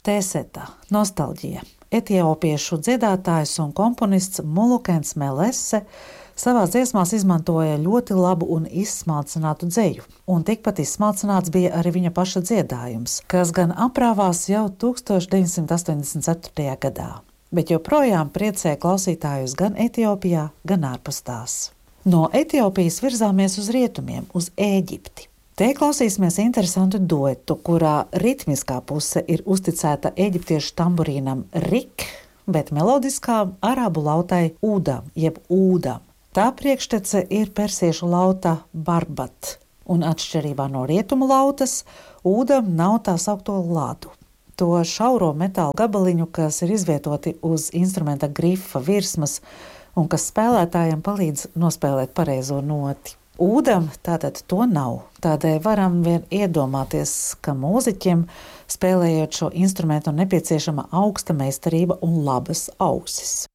Tēseta, nostalģija. Etiopiešu dziedātājs un komponists Mulukens Melese savās dziesmās izmantoja ļoti labu un izsmalcinātu dzeju, un tikpat izsmalcināts bija arī viņa paša dziedājums, kas gan aprāvās jau 1984. gadā, bet joprojām priecē klausītājus gan Etiopijā, gan ārpus tās. No Etiopijas virzāmies uz rietumiem, uz Ēģipti. Te klausīsimies interesantu duetu, kurā ritmiskā puse ir uzticēta eģiptiešu tamburīnam rik, bet melodiskā arābu lautai ūdam, jeb ūdam. Tā priekštece ir persiešu lauta barbat, un atšķirībā no rietumu lautas, ūdam nav tā saukto lādu. To šauro metāla gabaliņu, kas ir izvietoti uz instrumenta grifa virsmas un kas spēlētājiem palīdz nospēlēt pareizo noti. Ūdam tātad to nav, tādēļ varam vien iedomāties, ka mūziķiem, spēlējot šo instrumentu, nepieciešama augsta meistarība un labas ausis.